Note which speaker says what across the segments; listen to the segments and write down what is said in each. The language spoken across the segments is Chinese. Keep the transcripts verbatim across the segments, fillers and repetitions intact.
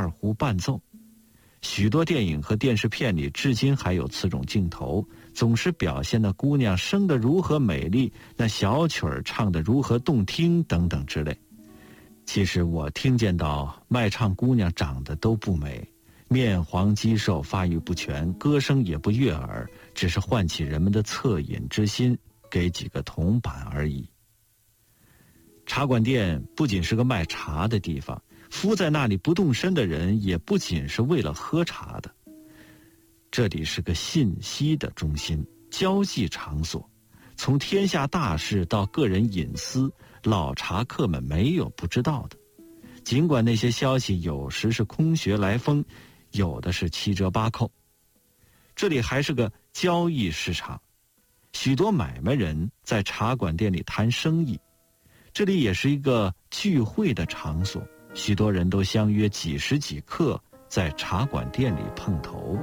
Speaker 1: 二胡伴奏。许多电影和电视片里至今还有此种镜头，总是表现那姑娘生得如何美丽，那小曲儿唱得如何动听等等之类。其实我听见到卖唱姑娘长得都不美，面黄肌瘦，发育不全，歌声也不悦耳，只是唤起人们的恻隐之心，给几个铜板而已。茶馆店不仅是个卖茶的地方，敷在那里不动身的人也不仅是为了喝茶的。这里是个信息的中心，交际场所，从天下大事到个人隐私，老茶客们没有不知道的。尽管那些消息有时是空穴来风，有的是七折八扣。这里还是个交易市场，许多买卖人在茶馆店里谈生意。这里也是一个聚会的场所，许多人都相约几时几刻在茶馆店里碰头。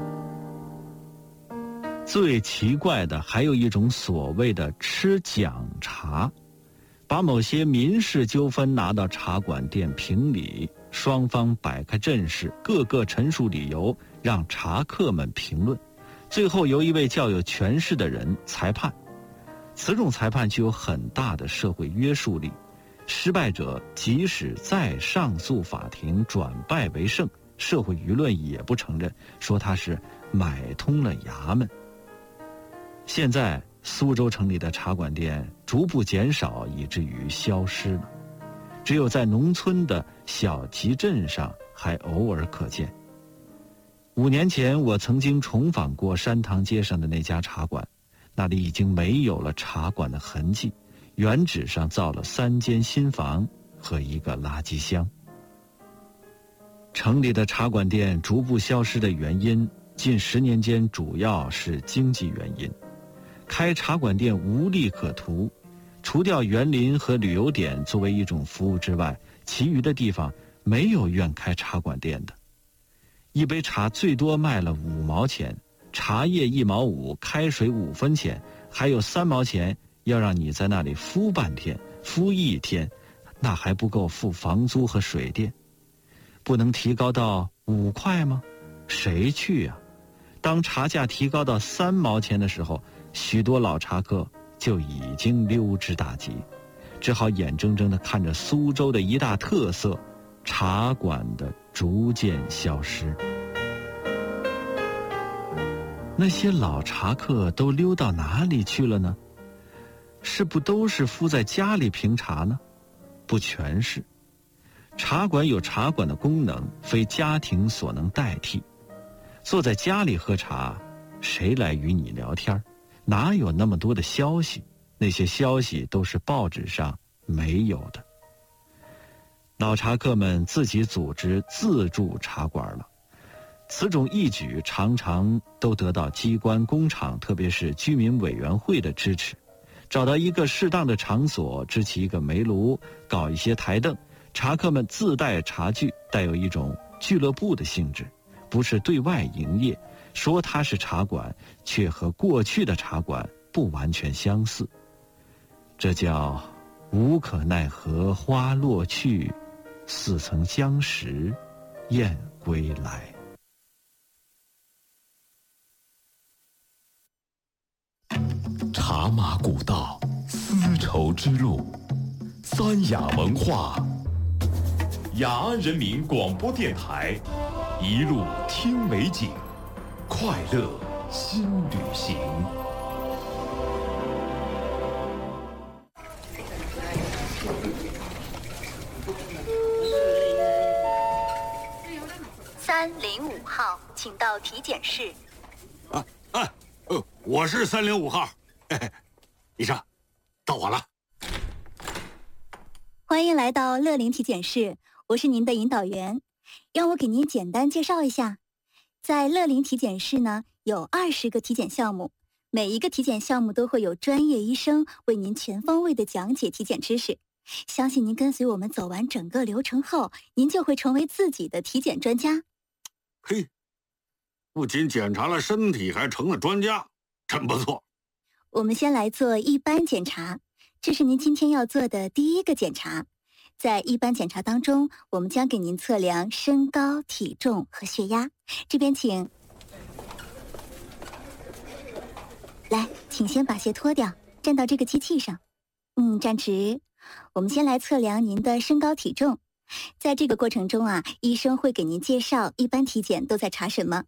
Speaker 1: 最奇怪的还有一种所谓的吃讲茶，把某些民事纠纷拿到茶馆店评理，双方摆开阵势，各个陈述理由，让茶客们评论，最后由一位较有权势的人裁判。此种裁判具有很大的社会约束力，失败者即使再上诉法庭转败为胜，社会舆论也不承认，说他是买通了衙门。现在苏州城里的茶馆店逐步减少，以至于消失了，只有在农村的小集镇上还偶尔可见。五年前我曾经重访过山塘街上的那家茶馆，那里已经没有了茶馆的痕迹，原址上造了三间新房和一个垃圾箱。城里的茶馆店逐步消失的原因，近十年间主要是经济原因。开茶馆店无利可图，除掉园林和旅游点作为一种服务之外，其余的地方没有愿开茶馆店的。一杯茶最多卖了五毛钱，茶叶一毛五，开水五分钱，还有三毛钱要让你在那里敷半天，敷一天，那还不够付房租和水电。不能提高到五块吗？谁去啊？当茶价提高到三毛钱的时候，许多老茶客就已经溜之大吉，只好眼睁睁地看着苏州的一大特色茶馆的逐渐消失。那些老茶客都溜到哪里去了呢？是不都是敷在家里评茶呢？不全是。茶馆有茶馆的功能，非家庭所能代替。坐在家里喝茶，谁来与你聊天？哪有那么多的消息？那些消息都是报纸上没有的。老茶客们自己组织自助茶馆了，此种义举常常都得到机关工厂，特别是居民委员会的支持。找到一个适当的场所，支起一个煤炉，搞一些台凳，茶客们自带茶具，带有一种俱乐部的性质，不是对外营业，说它是茶馆，却和过去的茶馆不完全相似。这叫无可奈何花落去，似曾相识燕归来。
Speaker 2: 茶马古道，丝绸之路，三雅文化，雅安人民广播电台，一路听美景，快乐新旅行。
Speaker 3: 三零五号，请到体检室。
Speaker 4: 啊啊，呃，我是三零五号，嘿嘿，医生，到我了。
Speaker 3: 欢迎来到乐龄体检室，我是您的引导员。让我给您简单介绍一下，在乐龄体检室呢，有二十个体检项目，每一个体检项目都会有专业医生为您全方位的讲解体检知识。相信您跟随我们走完整个流程后，您就会成为自己的体检专家。
Speaker 4: 嘿，不仅检查了身体，还成了专家，真不错。
Speaker 3: 我们先来做一般检查，这是您今天要做的第一个检查。 在一般检查当中，我们将给您测量身高、体重和血压。这边请。来，请先把鞋脱掉，站到这个机器上。嗯，站直。我们先来测量您的身高体重。在这个过程中啊，医生会给您介绍一般体检都在查什么。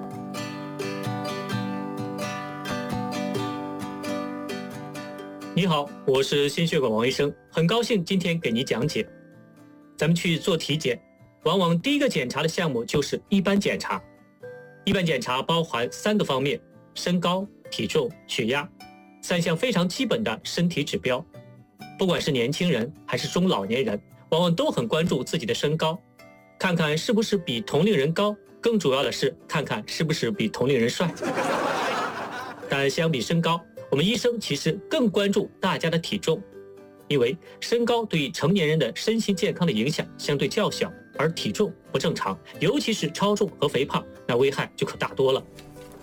Speaker 5: 你好，我是心血管王医生，很高兴今天给您讲解。咱们去做体检，往往第一个检查的项目就是一般检查。一般检查包含三个方面：身高、体重、血压，三项非常基本的身体指标。不管是年轻人还是中老年人，往往都很关注自己的身高，看看是不是比同龄人高，更主要的是看看是不是比同龄人帅。但相比身高，我们医生其实更关注大家的体重，因为身高对于成年人的身心健康的影响相对较小，而体重不正常，尤其是超重和肥胖，那危害就可大多了。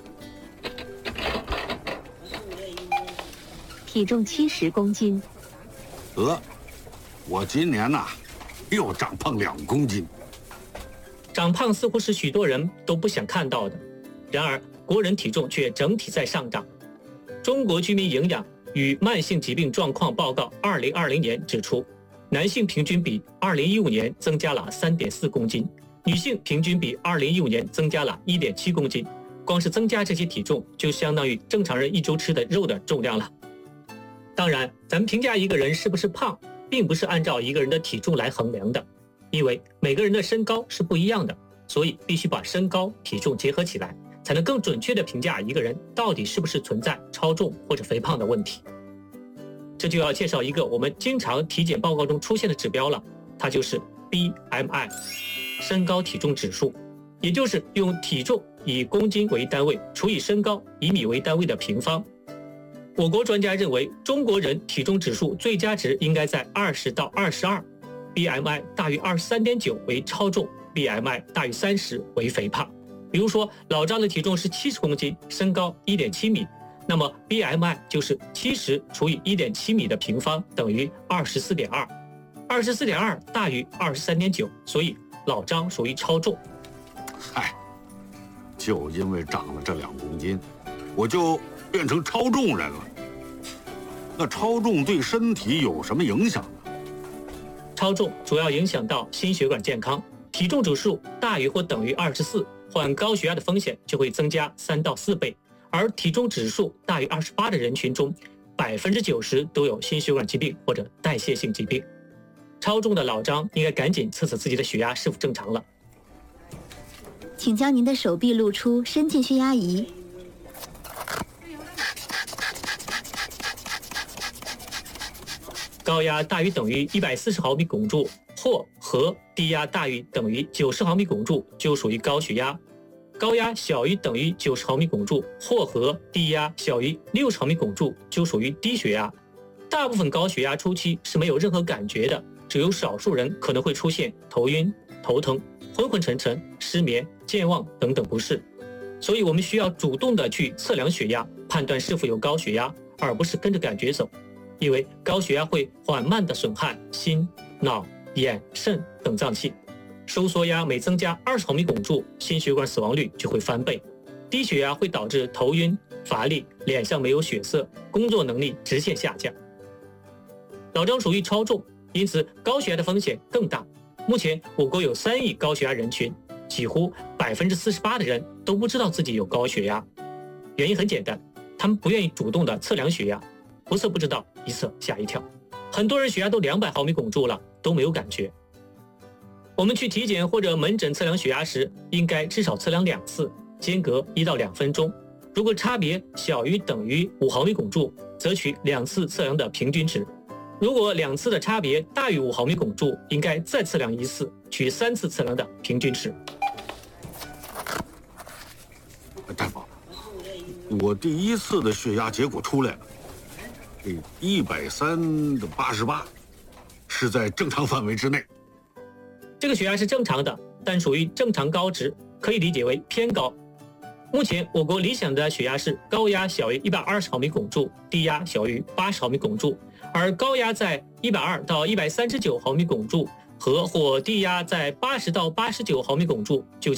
Speaker 6: 体重七十公斤。
Speaker 4: 得，我今年呐、啊，又长胖两公斤。
Speaker 5: 长胖似乎是许多人都不想看到的，然而国人体重却整体在上涨。中国居民营养与慢性疾病状况报告二零二零年指出，男性平均比二零一五年增加了 三点四公斤，女性平均比二零一五年增加了 一点七公斤。光是增加这些体重，就相当于正常人一周吃的肉的重量了。当然，咱们评价一个人是不是胖，并不是按照一个人的体重来衡量的，因为每个人的身高是不一样的，所以必须把身高、体重结合起来，才能更准确地评价一个人到底是不是存在超重或者肥胖的问题。这就要介绍一个我们经常体检报告中出现的指标了，它就是 B M I， 身高体重指数，也就是用体重以公斤为单位除以身高以米为单位的平方。我国专家认为，中国人体重指数最佳值应该在二十到二十二， B M I 大于 二十三点九 为超重， B M I 大于三十为肥胖。比如说老张的体重是七十公斤，身高 一点七米，那么 B M I 就是七十除以 一点七米的平方等于 二十四点二， 二十四点二 大于 二十三点九， 所以老张属于超重。
Speaker 4: 嗨，就因为长了这两公斤，我就变成超重人了。那超重对身体有什么影响呢？
Speaker 5: 超重主要影响到心血管健康，体重指数大于或等于二十四，患高血压的风险就会增加三到四倍，而体重指数大于二十八的人群中，百分之九十都有心血管疾病或者代谢性疾病。超重的老张应该赶紧测测自己的血压是否正常了。
Speaker 3: 请将您的手臂露出，伸进血压仪。
Speaker 5: 高压大于等于一百四十毫米汞柱或和低压大于等于九十毫米汞柱就属于高血压，高压小于等于九十毫米汞柱或和低压小于六十毫米汞柱就属于低血压。大部分高血压初期是没有任何感觉的，只有少数人可能会出现头晕、头疼、昏昏沉沉、失眠、健忘等等不适。所以我们需要主动的去测量血压，判断是否有高血压，而不是跟着感觉走。因为高血压会缓慢地损害心、脑、眼、肾等脏器，收缩压每增加二十毫米汞柱，心血管死亡率就会翻倍。低血压会导致头晕、乏力、脸上没有血色，工作能力直线下降。老张属于超重，因此高血压的风险更大。目前我国有三亿高血压人群，几乎百分之四十八的人都不知道自己有高血压。原因很简单，他们不愿意主动的测量血压，不测不知道，一测吓一跳。很多人血压都两百毫米汞柱了，都没有感觉。我们去体检或者门诊测量血压时，应该至少测量两次，间隔一到两分钟。如果差别小于等于五毫米汞柱，则取两次测量的平均值。如果两次的差别大于五毫米汞柱，应该再测量一次，取三次测量的平均值。
Speaker 4: 大夫，我第一次的血压结果出来了，这一百三的八十八，是在正常范围之内。
Speaker 5: 这个血压是正常的，但属于正常高值，可以理解为偏高。目前我国理想的血压是高压小于一百二十毫米汞柱，低压小于八十毫米汞柱， 而高压在一百二到一百三十九毫米汞柱和或低压在八十到八十九毫米汞柱就